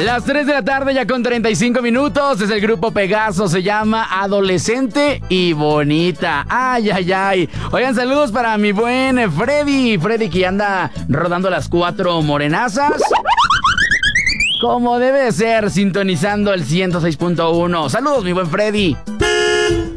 Las 3 de la tarde ya con 35 minutos. Es el grupo Pegaso. Se llama Adolescente y Bonita. Ay, ay, ay. Oigan, saludos para mi buen Freddy. Freddy que anda rodando las 4 morenazas. Como debe ser, sintonizando el 106.1. Saludos, mi buen Freddy.